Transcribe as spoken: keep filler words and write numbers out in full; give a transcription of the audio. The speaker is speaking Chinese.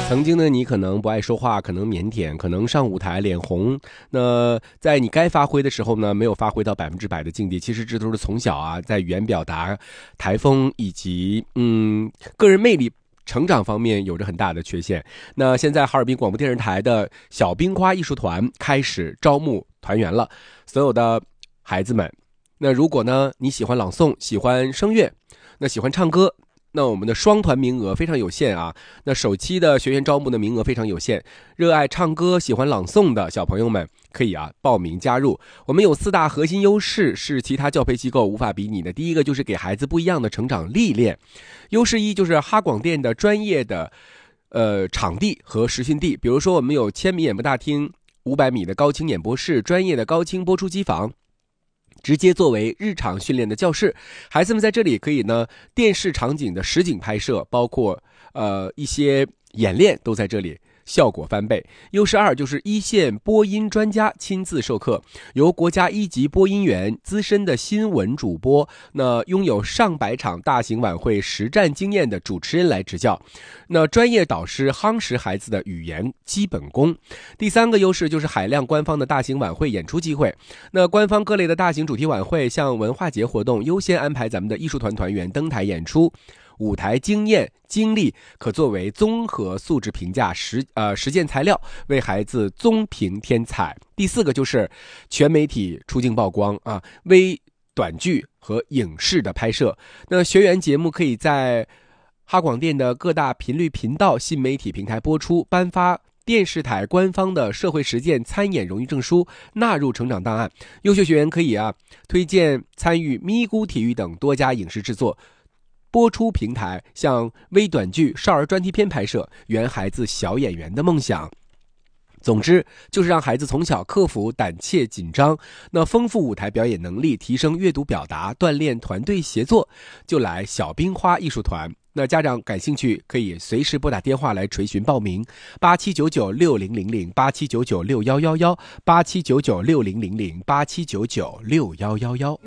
曾经的你可能不爱说话，可能腼腆，可能上舞台脸红，那在你该发挥的时候呢，没有发挥到百分之百的境地。其实这都是从小啊，在语言表达、台风以及嗯个人魅力成长方面有着很大的缺陷。那现在哈尔滨广播电视台的小冰花艺术团开始招募团员了，所有的孩子们，那如果呢你喜欢朗诵，喜欢声乐，那喜欢唱歌，那我们的双团名额非常有限啊，那首期的学员招募的名额非常有限，热爱唱歌喜欢朗诵的小朋友们可以啊报名加入。我们有四大核心优势是其他教培机构无法比拟的。第一个就是给孩子不一样的成长历练，优势一就是哈广电的专业的呃场地和实训地，比如说我们有千米演播大厅、五百米的高清演播室、专业的高清播出机房，直接作为日常训练的教室，孩子们在这里可以呢电视场景的实景拍摄，包括呃一些演练都在这里，效果翻倍。优势二就是一线播音专家亲自授课，由国家一级播音员、资深的新闻主播，那拥有上百场大型晚会实战经验的主持人来指教，那专业导师夯实孩子的语言基本功。第三个优势就是海量官方的大型晚会演出机会，那官方各类的大型主题晚会，像文化节活动，优先安排咱们的艺术团团员登台演出，舞台经验经历可作为综合素质评价实呃实践材料，为孩子综评添彩。第四个就是全媒体出镜曝光啊，微短剧和影视的拍摄。那学员节目可以在哈广电的各大频率频道、新媒体平台播出，颁发电视台官方的社会实践参演荣誉证书，纳入成长档案。优秀学员可以啊推荐参与咪咕体育等多家影视制作。播出平台像微短剧、少儿专题片拍摄，圆孩子小演员的梦想。总之就是让孩子从小克服胆怯紧张，那丰富舞台表演能力，提升阅读表达，锻炼团队协作，就来小冰花艺术团。那家长感兴趣可以随时拨打电话来垂询报名，八七九九六零零零八七九九六幺幺幺八七九九六零零零八七九九六幺幺幺。